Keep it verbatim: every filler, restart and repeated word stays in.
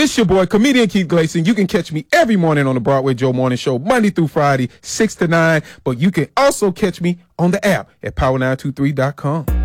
It's your boy, comedian Keith Gleason. You can catch me every morning on the Broadway Joe Morning Show, Monday through Friday, six to nine. But you can also catch me on the app at power nine two three dot com.